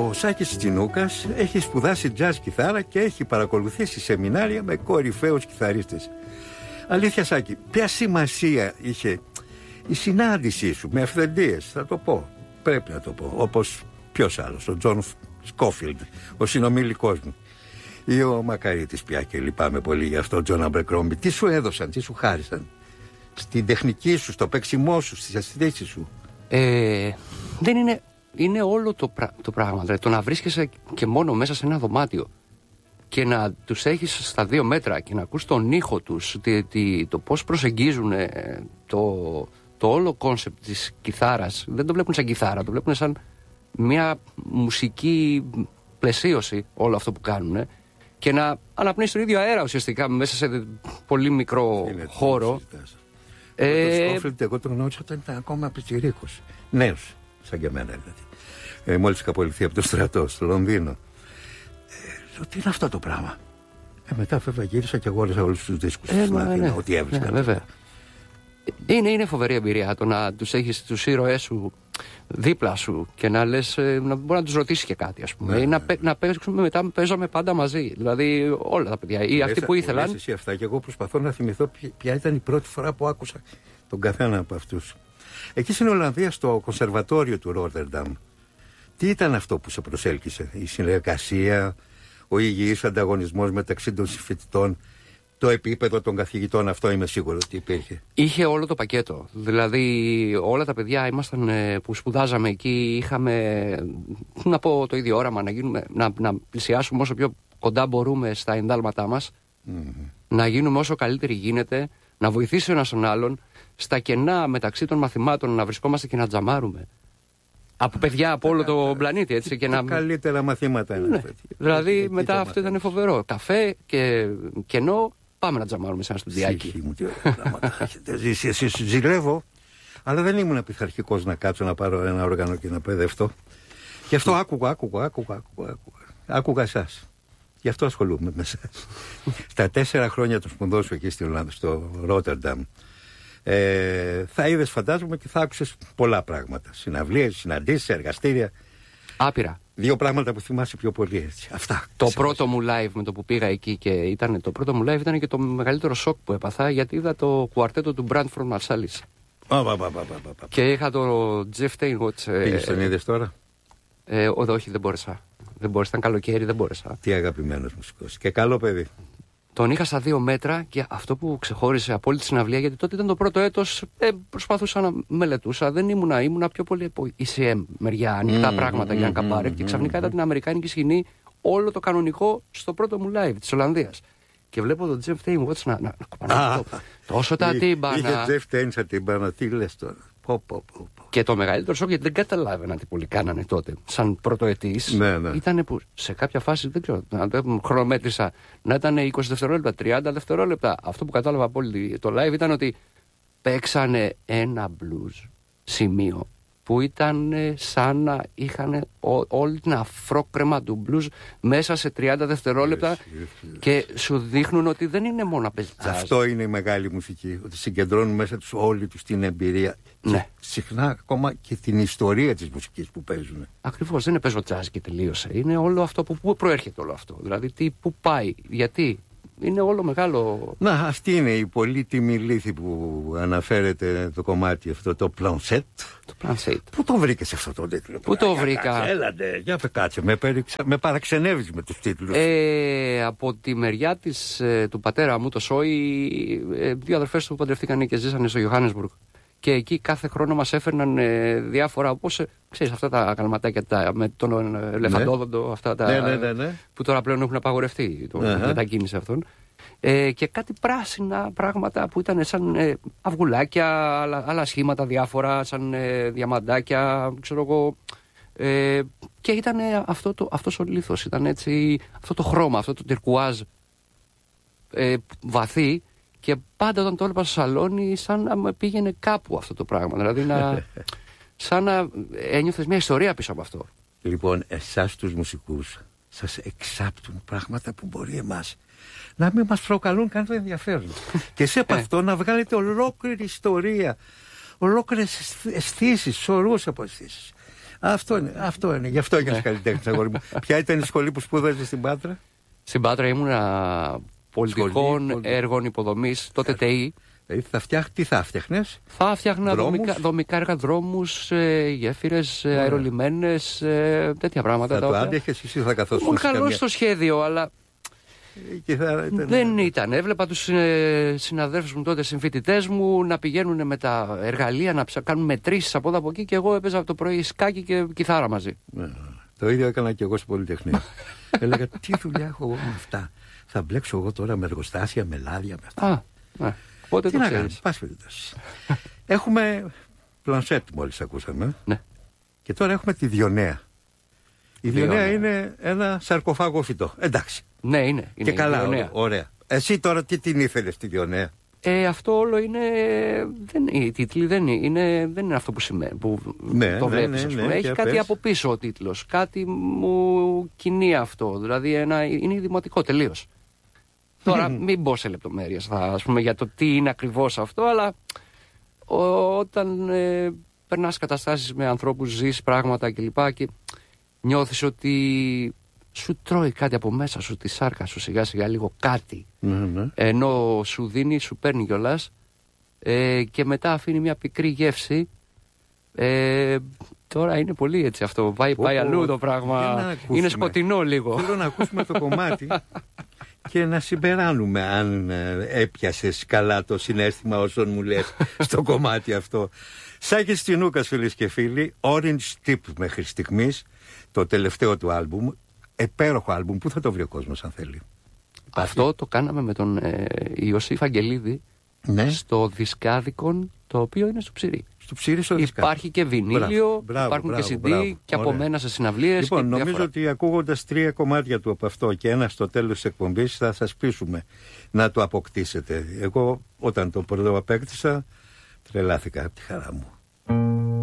Ο Σάκης Τσινούκας έχει σπουδάσει jazz κιθάρα και έχει παρακολουθήσει σεμινάρια με κορυφαίους κιθαρίστες. Αλήθεια, Σάκη, ποια σημασία είχε η συνάντησή σου με αυθεντίες? Θα το πω, πρέπει να το πω, όπως ποιος άλλος, ο Τζον Σκόφιλντ, ο συνομιλικός μου, ή ο Μακαρίτης πια, και λυπάμαι πολύ για αυτό, Τζον Αμπρεκρόμπι. Τι σου έδωσαν, τι σου χάρισαν στην τεχνική σου, στο παίξιμό σου, στις αισθήσεις σου? Δεν είναι όλο το πράγμα. Δηλαδή, το να βρίσκεσαι και μόνο μέσα σε ένα δωμάτιο και να τους έχεις στα 2 μέτρα και να ακούς τον ήχο τους, το πώς προσεγγίζουν το όλο κόνσεπτ της κιθάρας. Δεν το βλέπουν σαν κιθάρα, το βλέπουν σαν μια μουσική πλαισίωση όλο αυτό που κάνουν, και να αναπνέεις τον ίδιο αέρα ουσιαστικά μέσα σε πολύ μικρό χώρο. Το Σκόφιλντ εγώ τον γνώρισα όταν ήταν ακόμα πιτσιρίκος, νέος σαν και εμένα δηλαδή. Μόλις είχα απολυθεί από το στρατό στο Λονδίνο. Τι είναι αυτό το πράγμα? Μετά βέβαια γύρισα και αγόρασα όλους τους δίσκους στην Αθήνα, ό,τι έβρισκα. Βέβαια. Είναι φοβερή εμπειρία το να τους έχεις τους ήρωές σου δίπλα σου και να λες, να μπορεί να τους ρωτήσεις και κάτι, ας πούμε. Ή να παίζουμε μετά, παίζαμε πάντα μαζί. Δηλαδή όλα τα παιδιά. Ή αυτοί που ήθελαν. Λες εσύ αυτά, και εγώ προσπαθώ να θυμηθώ ποια ήταν η πρώτη φορά που άκουσα τον καθένα από αυτούς. Εκεί στην Ολλανδία, στο κονσερβατόριο του Ρότερνταμ, τι ήταν αυτό που σε προσέλκυσε? Η συνεργασία, ο υγιής ανταγωνισμός μεταξύ των συμφοιτητών, το επίπεδο των καθηγητών? Αυτό είμαι σίγουρο ότι υπήρχε. Είχε όλο το πακέτο. Δηλαδή όλα τα παιδιά που σπουδάζαμε εκεί είχαμε, να πω, το ίδιο όραμα, να πλησιάσουμε όσο πιο κοντά μπορούμε στα ενδάλματά μας, να γίνουμε όσο καλύτεροι γίνεται, να βοηθήσει ο ένας τον άλλον, στα κενά μεταξύ των μαθημάτων να βρισκόμαστε και να τζαμάρουμε. Από παιδιά από όλο το πλανήτη, έτσι. Και τα καλύτερα μαθήματα είναι. Ναι. Δηλαδή μετά αυτό ήταν φοβερό. Καφέ και κενό, πάμε να τζαμάρουμε σε ένα στουδιάκι. Μου, τι ωραία πράγματα έχετε ζήσει. Εσείς ζηλεύω, αλλά δεν ήμουν πειθαρχικός να κάτσω να πάρω ένα όργανο και να παιδευτώ. Γι' αυτό άκουγα εσάς. Γι' αυτό ασχολούμαι με εσάς. Στα 4 χρόνια των σπουδών σου εκεί στην Ολλανδία, στο Ρότερνταμ, θα είδες, φαντάζομαι, και θα άκουσες πολλά πράγματα. Συναυλίες, συναντήσεις, εργαστήρια. Άπειρα. 2 πράγματα που θυμάσαι πιο πολύ, έτσι. Αυτά. Το πρώτο μου live με το που πήγα εκεί, και το πρώτο μου live ήταν και το μεγαλύτερο σοκ που έπαθα, γιατί είδα το κουαρτέτο του Branford Marsalis. Και είχα το Jeff Tainwatch. Πήγες τον είδες τώρα? Όχι, δεν μπόρεσα. Ήταν καλοκαίρι, δεν μπόρεσα. Τι αγαπημένος μουσικός. Και καλό παιδί. Τον είχα στα 2 μέτρα, και αυτό που ξεχώρισε από όλη τη συναυλία, γιατί τότε ήταν το πρώτο έτος, προσπαθούσα να μελετούσα. Δεν ήμουνα πιο πολύ από ECM μεριά, ανοιχτά πράγματα για να καμπάρε. Και ξαφνικά ήταν την αμερικάνικη σκηνή, όλο το κανονικό στο πρώτο μου live της Ολλανδίας. Και βλέπω τον Jeff Tainwatch να κοπανάει τόσο τα τύμπανα. Είχε Jeff Tainwatch τα τύμπανα, τι λες τώρα? Και το μεγαλύτερο σοκ, γιατί δεν καταλάβαινα τι πολύ κάνανε τότε, σαν πρωτοετής, ήταν που σε κάποια φάση, δεν ξέρω, χρονομέτρησα, να ήταν 20 δευτερόλεπτα, 30 δευτερόλεπτα. Αυτό που κατάλαβα από όλη το live ήταν ότι παίξανε ένα blues σημείο που ήταν σαν να είχαν όλη την αφρόκρεμα του blues μέσα σε 30 δευτερόλεπτα, και σου δείχνουν ότι δεν είναι μόνο να παίζει jazz. Αυτό είναι η μεγάλη μουσική, ότι συγκεντρώνουν μέσα τους όλη τους την εμπειρία. Ναι. Συχνά ακόμα και την ιστορία της μουσικής που παίζουν. Ακριβώς, δεν είναι παίζω jazz και τελείωσε. Είναι όλο αυτό πού προέρχεται όλο αυτό. Δηλαδή πού πάει, γιατί. Είναι όλο μεγάλο. Να, αυτή είναι η πολύτιμη λύθη που αναφέρεται το κομμάτι αυτό, το Planchette. Το Planchette. Πού το βρήκες αυτό το τίτλο? Πού το βρήκα? Έλατε, για κάτσε, με παραξενεύεις με τους τίτλους. Από τη μεριά του πατέρα μου, το Σόι, 2 αδερφές του παντρευτήκαν και ζήσανε στο Johannesburg. Και εκεί κάθε χρόνο μας έφερναν διάφορα, όπως ξέρεις, αυτά τα καλματάκια με τον ελεφαντόδοντο, αυτά τα που τώρα πλέον έχουν απαγορευτεί, το μετακίνηση αυτών. Και κάτι πράσινα πράγματα που ήταν σαν αυγουλάκια, άλλα σχήματα διάφορα, σαν διαμαντάκια, ξέρω εγώ. Και ήταν αυτός ο λίθος, ήταν έτσι, αυτό το χρώμα, αυτό το τυρκουάζ βαθύ. Και πάντα όταν το έλεπα στο σαλόνι, σαν να με πήγαινε κάπου αυτό το πράγμα. Δηλαδή, σαν να ένιωθες μια ιστορία πίσω από αυτό. Λοιπόν, εσάς τους μουσικούς σας εξάπτουν πράγματα που μπορεί εμάς να μην μας προκαλούν καν το ενδιαφέρον. Και σε από αυτό να βγάλετε ολόκληρη ιστορία, ολόκληρες αισθήσεις, σωρούς από αισθήσεις. Αυτό είναι. Γι' αυτό έγινες καλλιτέχνης, αγόρι μου. Ποια ήταν η σχολή που σπούδαζες στην Πάτρα? Στην Πάτρα ήμουνα πολιτικών έργων υποδομής, τότε ΤΕΗ. Τι θα φτιάχνες? Θα φτιάχνα δομικά έργα, δρόμους, γέφυρες, αερολιμένες, τέτοια πράγματα. Θα το άντεχες ή θα καθόσουν? Ήμουν καλό στο σχέδιο, αλλά δεν ήταν. Έβλεπα τους συναδέλφους μου τότε, συμφοιτητές μου, να πηγαίνουν με τα εργαλεία, να κάνουν μετρήσεις από εδώ από εκεί, και εγώ έπαιζα από το πρωί σκάκι και κιθάρα μαζί. Το ίδιο έκανα και εγώ στο Πολυτεχνείο. Έλεγα, τι δουλειά έχω εγώ με αυτά? Θα μπλέξω εγώ τώρα με εργοστάσια, με λάδια, με αυτά. Πότε τι το να ξέρεις? κάνεις, πας περιπτώσει. Έχουμε Πλανσέτ, μόλις ακούσαμε. Ναι. Και τώρα έχουμε τη Διονέα. Η Διονέα είναι ένα σαρκοφάγο φυτό. Εντάξει. Ναι, είναι. Και καλά, ωραία. Εσύ τώρα τι την ήθελες τη Διονέα? Αυτό όλο είναι. Οι τίτλοι δεν είναι αυτό που σημαίνει. Που το βλέπεις, ας πούμε. Έχει κάτι από πίσω ο τίτλος. Κάτι μου κινεί αυτό. Δηλαδή είναι δημοτικό τελείως. Τώρα μην μπω σε λεπτομέρειες, ας πούμε, για το τι είναι ακριβώς αυτό, αλλά όταν περνάς καταστάσεις με ανθρώπους, ζεις πράγματα κλπ. Και νιώθεις ότι σου τρώει κάτι από μέσα σου, τη σάρκα σου σιγά σιγά λίγο κάτι. Ενώ σου δίνει, σου παίρνει κιόλας, και μετά αφήνει μια πικρή γεύση. Τώρα είναι πολύ έτσι αυτό. Πάει αλλού το πράγμα. Είναι σκοτεινό λίγο. Θέλω να ακούσουμε το κομμάτι και να συμπεράνουμε αν έπιασες καλά το συναίσθημα όσων μου λες στο κομμάτι αυτό. Σάκης Τσινούκας, φίλες και φίλοι, Orange Tip μέχρι στιγμής, το τελευταίο του άλμπουμ. Επέροχο άλμπουμ. Πού θα το βρει ο κόσμος αν θέλει? Αυτό το κάναμε με τον Ιωσήφ Αγγελίδη, ναι, στο Δισκάδικον, το οποίο είναι στο Ψηρή. Στο Ψηρή, στο Δισκάδικον. Υπάρχει και βινίλιο, υπάρχουν και CD και από μένα σε συναυλίες. Λοιπόν, νομίζω ότι ακούγοντας 3 κομμάτια του από αυτό και ένα στο τέλος της εκπομπής θα σας πείσουμε να το αποκτήσετε. Εγώ όταν το πρώτο απέκτησα τρελάθηκα από τη χαρά μου.